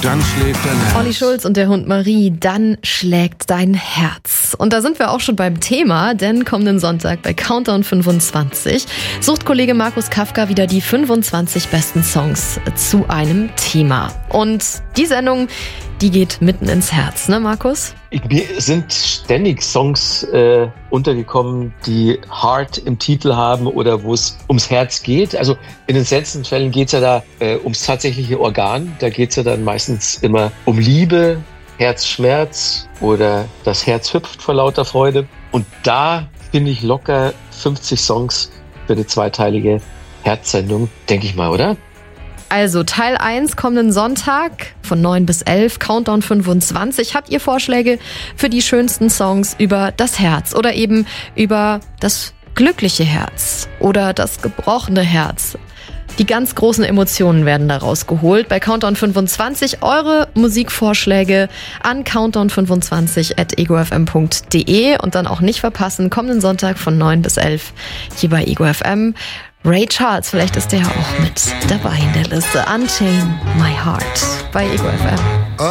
dann schlägt dein Herz. Olli Schulz und der Hund Marie, dann schlägt dein Herz. Und da sind wir auch schon beim Thema, denn kommenden Sonntag bei Countdown 25 sucht Kollege Markus Kafka wieder die 25 besten Songs zu einem Thema. Und die Sendung, die geht mitten ins Herz, ne Markus? Mir sind ständig Songs untergekommen, die Heart im Titel haben oder wo es ums Herz geht. Also in den seltensten Fällen geht es ja da ums tatsächliche Organ. Da geht es ja dann meistens immer um Liebe, Herzschmerz oder das Herz hüpft vor lauter Freude. Und da finde ich locker 50 Songs für eine zweiteilige Herzsendung, denke ich mal, oder? Also Teil 1 kommenden Sonntag von 9 bis 11, Countdown 25. Habt ihr Vorschläge für die schönsten Songs über das Herz oder eben über das glückliche Herz oder das gebrochene Herz? Die ganz großen Emotionen werden da rausgeholt. Bei Countdown 25 eure Musikvorschläge an countdown25@egofm.de und dann auch nicht verpassen, kommenden Sonntag von 9 bis 11 hier bei Ego FM. Ray Charles, vielleicht ist der ja auch mit dabei in der Liste. Unchain My Heart bei Ego FM.